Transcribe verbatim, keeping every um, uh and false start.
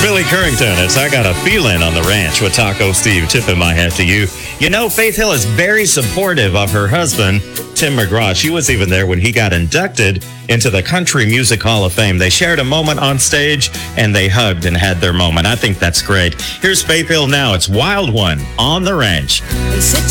Billy Currington, it's I Got a Feeling on the Ranch with Taco Steve. Tipping my hat to you. You know, Faith Hill is very supportive of her husband, Tim McGraw. She was even there when he got inducted into the Country Music Hall of Fame. They shared a moment on stage, and they hugged and had their moment. I think that's great. Here's Faith Hill now. It's Wild One on the Ranch. They sit